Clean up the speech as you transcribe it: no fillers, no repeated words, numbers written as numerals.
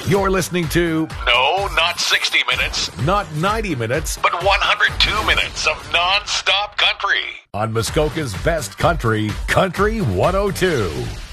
You're listening to No, not 60 minutes, not 90 minutes but 102 minutes of non-stop country. on Muskoka's best country, Country 102.